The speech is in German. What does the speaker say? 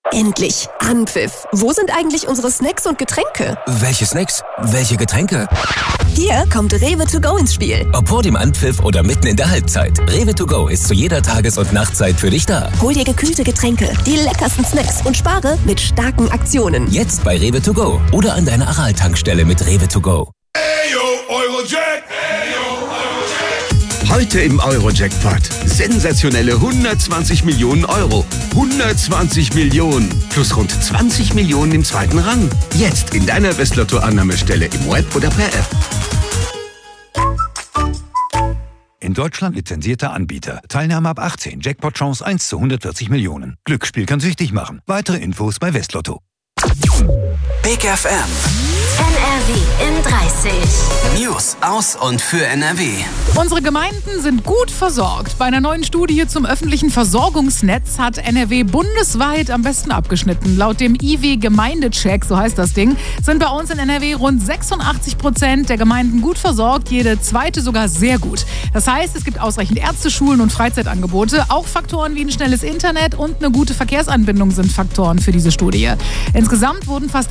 Endlich. Anpfiff. Wo sind eigentlich unsere Snacks und Getränke? Welche Snacks? Welche Getränke? Hier kommt Rewe to go ins Spiel. Ob vor dem Anpfiff oder mitten in der Halbzeit. Rewe to go ist zu jeder Tages- und Nachtzeit für dich da. Hol dir gekühlte Getränke, die leckersten Snacks und spare mit starken Aktionen. Jetzt bei Rewe to go oder an deiner Aral-Tankstelle mit Rewe to go. Ayo, Eurojack! Heute im Eurojackpot. Sensationelle 120 Millionen Euro. 120 Millionen. Plus rund 20 Millionen im zweiten Rang. Jetzt in deiner Westlotto-Annahmestelle im Web oder per App. In Deutschland lizenzierter Anbieter. Teilnahme ab 18. Jackpot-Chance 1 zu 140 Millionen. Glücksspiel kann süchtig machen. Weitere Infos bei Westlotto. Big FM. NRW in 30. News aus und für NRW. Unsere Gemeinden sind gut versorgt. Bei einer neuen Studie zum öffentlichen Versorgungsnetz hat NRW bundesweit am besten abgeschnitten. Laut dem IW-Gemeindecheck, so heißt das Ding, sind bei uns in NRW rund 86% der Gemeinden gut versorgt, jede zweite sogar sehr gut. Das heißt, es gibt ausreichend Ärzte, Schulen und Freizeitangebote. Auch Faktoren wie ein schnelles Internet und eine gute Verkehrsanbindung sind Faktoren für diese Studie. Insgesamt wurden fast